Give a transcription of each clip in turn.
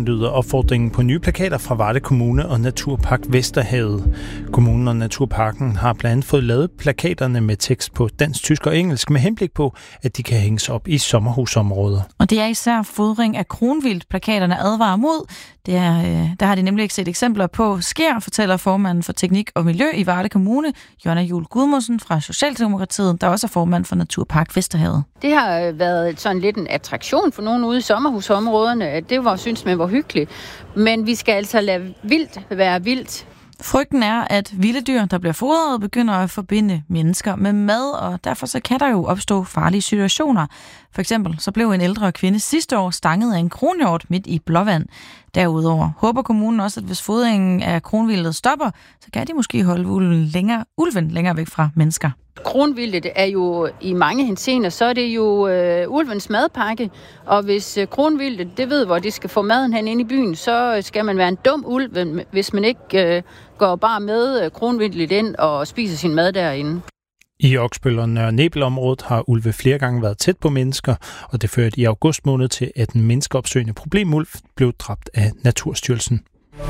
lyder opfordringen på nye plakater fra Varde Kommune og Naturpark Vesterhavet. Kommunen og Naturparken har blandt andet fået lavet plakaterne med tekst på dansk, tysk og engelsk med henblik på, at de kan hænges op i sommerhusområder. Og det er især fodring af kronvildt, plakaterne advarer mod. Der har de nemlig ikke set eksempler på sker, fortæller formanden for Teknik og Miljø i Varde Kommune, Jonna Juhl Gudmundsen fra Socialdemokratiet, der også er formand for Naturpark Vesterhavet. Det har været sådan lidt en attraktion for nogen ude i sommerhusområderne. Det synes man var hyggeligt. Men vi skal altså lade vildt være vildt. Frygten er, at vilde dyr, der bliver fodret, begynder at forbinde mennesker med mad, og derfor så kan der jo opstå farlige situationer. For eksempel så blev en ældre kvinde sidste år stanget af en kronhjort midt i Blåvand. Derudover håber kommunen også, at hvis fodringen af kronvildet stopper, så kan de måske holde ulven længere væk fra mennesker. Kronvildet er jo i mange henseender, så er det jo ulvens madpakke. Og hvis kronvildet, det ved, hvor de skal få maden hen ind i byen, så skal man være en dum ulv, hvis man ikke går bare med kronvildet ind og spiser sin mad derinde. I Oksbøl og Nørre Nebel-området har ulve flere gange været tæt på mennesker, og det førte i august måned til, at en menneskeopsøgende problemulv blev dræbt af Naturstyrelsen.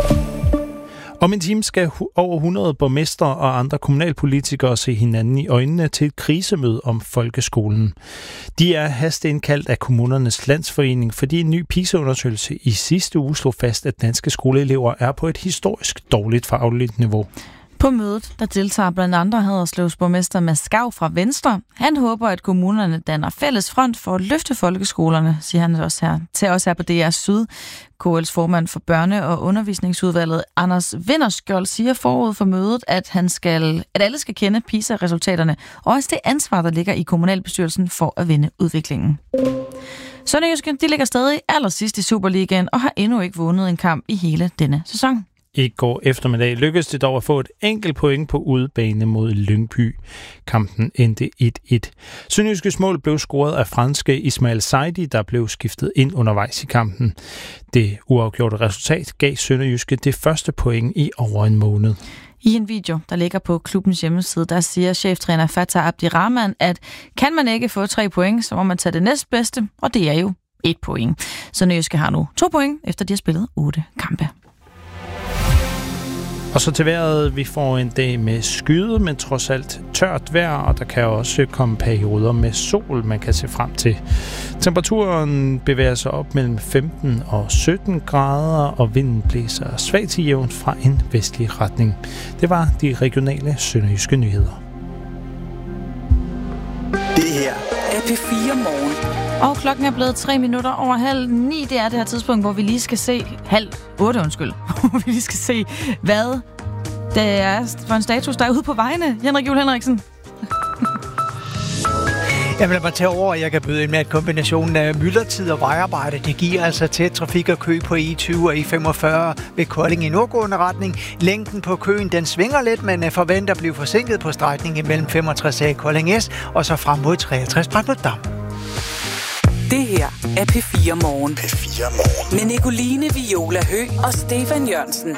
Om en time skal over 100 borgmestre og andre kommunalpolitikere se hinanden i øjnene til et krisemøde om folkeskolen. De er hasteindkaldt af Kommunernes Landsforening, fordi en ny PISA-undersøgelse i sidste uge slog fast, at danske skoleelever er på et historisk dårligt fagligt niveau. På mødet, der deltager blandt andre Haderslevs borgmester Mads Skav fra Venstre. Han håber, at kommunerne danner fælles front for at løfte folkeskolerne, siger han også her, til os her på DR Syd. KL's formand for Børne- og Undervisningsudvalget, Anders Vinderskjold, siger forud for mødet, at alle skal kende PISA-resultaterne, og også det ansvar, der ligger i kommunalbestyrelsen for at vende udviklingen. Sønderjyske, de ligger stadig allersidst i Superligaen og har endnu ikke vundet en kamp i hele denne sæson. I går eftermiddag lykkedes det dog at få et enkelt point på udebane mod Lyngby. Kampen endte 1-1. Sønderjyskes mål blev scoret af franske Ismail Saidi, der blev skiftet ind undervejs i kampen. Det uafgjorte resultat gav Sønderjyske det første point i over en måned. I en video, der ligger på klubbens hjemmeside, der siger cheftræner Fatah Abdirahman, at kan man ikke få 3 point, så må man tage det næstbedste, og det er jo 1 point. Sønderjyske har nu 2 point, efter de har spillet 8 kampe. Og så til vejret, vi får en dag med skyde, men trods alt tørt vejr, og der kan også komme perioder med sol, man kan se frem til. Temperaturen bevæger sig op mellem 15 og 17 grader, og vinden blæser svagt til jævnt fra en vestlig retning. Det var de regionale sønderjyske nyheder. Det her er P4 Morgen. Og klokken er blevet 3 minutter over 7:30. Det er det her tidspunkt, hvor vi lige skal se... 7:30, hvor vi lige skal se, hvad det er for en status, der er ude på vejene. Henrik Juhl Henriksen. Jamen lad mig tage over, jeg kan byde ind med, at kombinationen af myldretid og vejarbejde, det giver altså tæt trafik og kø på E20 og E45 ved Kolding i nordgående retning. Længden på køen, den svinger lidt, men forventer at blive forsinket på strækningen mellem 65A Kolding S og så frem mod 63 Brandbuldam. Det her er P4 Morgen. P4 Morgen. Med Nicoline Viola Høgh og Stefan Jørgensen.